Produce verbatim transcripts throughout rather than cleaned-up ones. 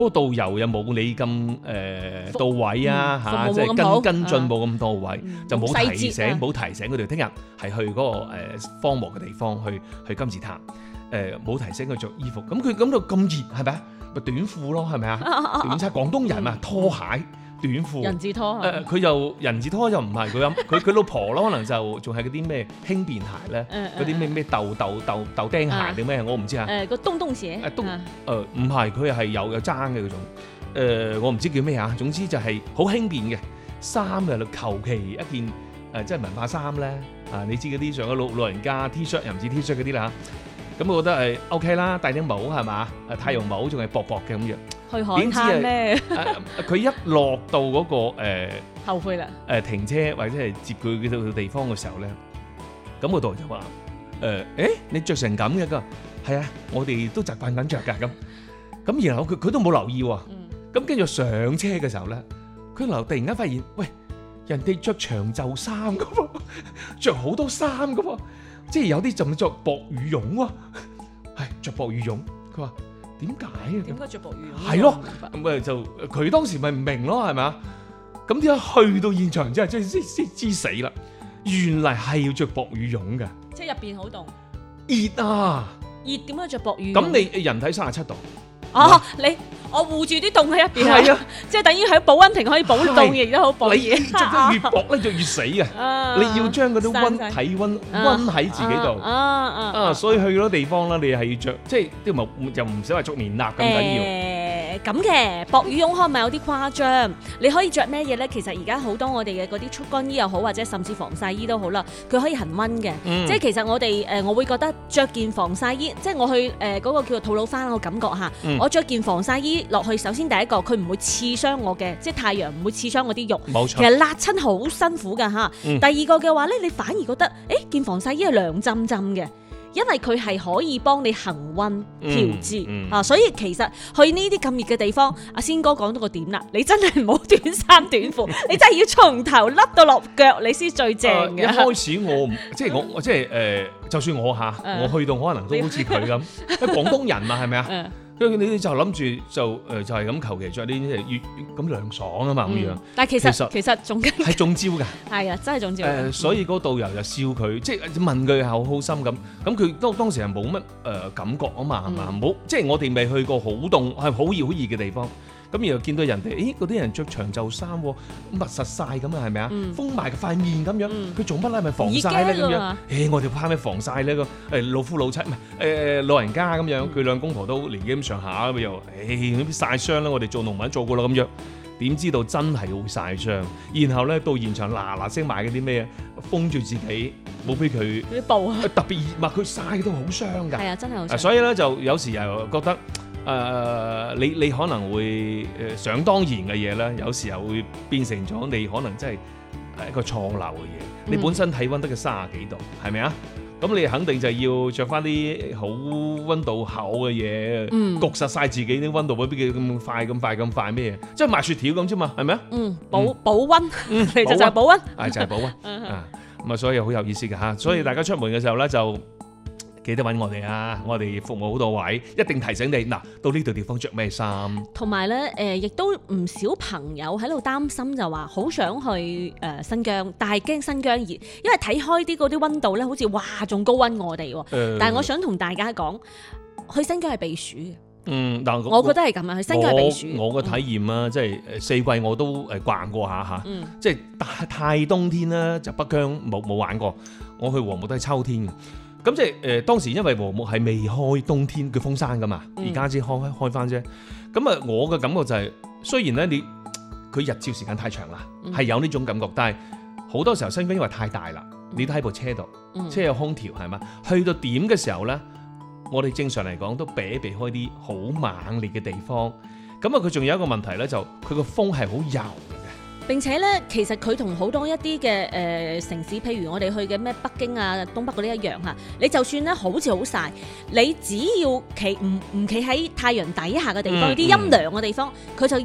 嗰個導遊又冇你咁誒到位啊嚇，即係跟跟進冇咁到位，就冇提醒冇提醒佢哋聽日係去嗰個誒荒漠嘅地方去去金字塔，誒冇提醒佢着衣服，咁佢感到咁熱係咪啊？咪短褲咯係咪啊？短衫廣東人啊，拖鞋短褲人字拖誒，佢又人字拖又唔係佢咁，佢佢老婆咯，可能就仲係嗰啲咩輕便鞋咧，嗰啲咩咩豆豆豆豆釘鞋定咩，我唔知啊。 誒個東東鞋誒東誒唔係，佢係有有爭嘅嗰種。誒我唔知叫咩啊，總之就係好輕便嘅衫嘅，求其一件誒即係文化衫咧啊！你知嗰啲上咗老老人家 T 恤又唔知 T 恤嗰啲啦，咁我覺得係 OK 啦，戴頂帽係嘛？誒太陽帽仲係薄薄嘅咁樣。 去海灘咩？ 佢一落到嗰個誒後悔啦誒停車或者係接佢嗰度地方嘅時候咧，咁個導遊就話誒誒你着成咁嘅㗎，係啊，我哋都習慣緊着㗎咁。咁然後佢佢都冇留意喎。咁跟住上車嘅時候咧，佢留突然間發現，喂，人哋着長袖衫㗎喎，着好多衫㗎喎，即係有啲就着薄羽絨喎，係着薄羽絨。佢話點解啊？ 點解着薄羽絨？ 係咯，咁咪就佢當時咪唔明咯，係咪啊？咁點解去到現場之後，即係先先知死啦？原來係要着薄羽絨㗎， 即係入邊好凍， 熱啊！ 熱點解着薄羽絨？ 咁你人體三十七度。 哦，你我護住啲凍喺入邊係啊， 即係等於喺保溫瓶可以保凍，亦都好保熱。 你着得越薄咧，就越死啊！你要將嗰啲溫體溫溫喺自己度啊啊啊！所以去嗰啲地方咧，你係要着，即係啲冇又唔使話着棉衲咁緊要。 咁嘅薄羽絨可能有啲誇張，你可以着咩嘢咧？其實而家好多我哋嘅嗰啲速乾衣又好，或者甚至防曬衣都好啦，佢可以恆溫嘅。嗯、即係其實我哋誒、呃，我會覺得着件防曬衣，即係我去誒嗰、呃那個叫做吐魯番個感覺嚇。嗯、我着件防曬衣落去，首先第一個佢唔會刺傷我嘅，即係太陽唔會刺傷我啲肉。冇錯。其實辣親好辛苦㗎嚇。嗯、第二個嘅話咧，你反而覺得誒件防曬衣係涼浸浸嘅。因為佢係可以幫你恆溫調節、嗯嗯、啊，所以其實去呢啲咁熱嘅地方，阿仙哥講到個點啦，你真係唔好短衫短褲，你真係要從頭笠到落腳，你先最正嘅、呃。一開始我唔即係我即係誒、呃，就算我嚇，呃、我去到可能都好似佢咁，因為廣東人嘛，係咪啊？呃你你就諗住就誒就係咁求其着啲越咁涼爽啊嘛咁樣，嗯、但係其實其實仲係中招㗎， 係啊真係中招。誒、 呃、所以嗰個導遊就笑佢，即係問佢係好好心咁，咁佢當當時係冇乜誒感覺啊嘛係嘛，冇、嗯、即係我哋未去過好凍係好熱好熱嘅地方。咁然後見到人哋，誒嗰啲人着長袖衫，密實晒咁啊，係咪啊？嗯、封埋塊面咁樣，佢做乜咧？係咪防曬咧？咁樣，誒、欸、我哋怕咩防曬咧？個誒老夫老妻唔係誒老人家咁樣，佢、嗯、兩公婆都年紀咁上下咁又，誒啲曬傷啦！我哋做農民做過啦咁樣，點知道真係會曬傷？然後咧到現場嗱嗱聲買嗰啲咩封住自己，冇俾佢啲布啊！特別熱嘛，佢曬到好傷㗎。係啊，真係好傷。所以咧就有時又覺得。誒、呃，你你可能會誒、呃、想當然嘅嘢咧，有時候會變成咗你可能真係係一個錯漏嘅嘢。嗯、你本身體溫得個三十幾度，係咪啊？咁你肯定就要着翻啲好溫度厚嘅嘢，嗯、焗實晒自己啲溫度，會邊咁快咁快咁快咩嘢？即係賣雪條咁啫嘛，係咪啊？嗯，保嗯保溫，嗯，其實就係保溫，係就係保溫啊。咁啊，所以好有意思嘅嚇。所以大家出門嘅時候咧就。記得揾我哋啊！我哋服務好到位，一定提醒你嗱，到呢度地方着咩衫。同埋咧，誒，亦都唔少朋友喺度擔心，就話好想去誒新疆，但係驚新疆熱，因為睇開啲嗰啲溫度咧，好似哇仲高溫我哋喎。呃、但係我想同大家講，去新疆係避暑嘅。嗯，但我，我覺得係咁啊，去新疆係避暑。我嘅體驗啊，嗯、即係誒四季我都誒逛過下嚇，嗯、即係太太冬天啦，就北疆冇冇玩過。我去和睦都係秋天嘅。咁即係誒、呃、當時因為和睦係未開冬天嘅封山噶嘛，而家先開開翻啫。咁啊，我嘅感覺就係、是、雖然咧你佢日照時間太長啦，係、嗯、有呢種感覺，但係好多時候新疆因為太大啦，你都喺部車度，嗯、車有空調係嘛，去到點嘅時候咧，我哋正常嚟講都避一避開啲好猛烈嘅地方。咁啊，佢仲有一個問題咧，就佢個風係好柔。並且咧，其實佢同好多一啲嘅誒城市，譬如我哋去嘅咩北京啊、東北嗰啲一樣嚇。你就算咧好似好曬，你只要企唔唔企喺太陽底下嘅地方，啲、嗯、陰涼嘅地方，佢就一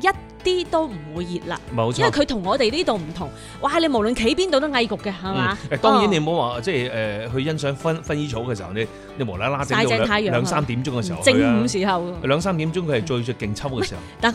啲都唔會熱啦。 冇錯， 因為佢同我哋呢度唔同。哇！你無論企邊度都翳焗嘅，係嘛？ 誒當然你哦唔好話即係誒去欣賞薰薰衣草嘅時候，你你無啦啦整到曬正太陽啊兩兩三點鐘嘅時候去啊正午時候。 兩三點鐘佢係最最勁抽嘅時候。 但